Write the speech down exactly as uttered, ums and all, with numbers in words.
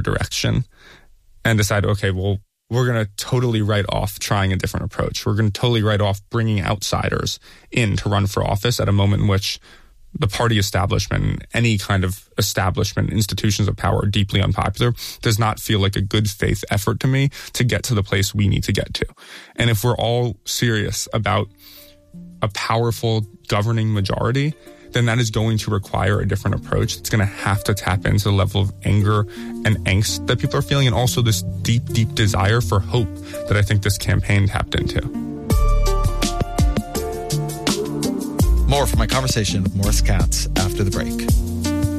direction and decide, okay, well, we're going to totally write off trying a different approach. We're going to totally write off bringing outsiders in to run for office at a moment in which the party establishment, any kind of establishment, institutions of power are deeply unpopular, does not feel like a good faith effort to me to get to the place we need to get to. And if we're all serious about a powerful governing majority, then that is going to require a different approach. It's going to have to tap into the level of anger and angst that people are feeling, and also this deep, deep desire for hope that I think this campaign tapped into. More from my conversation with Maurice Katz after the break.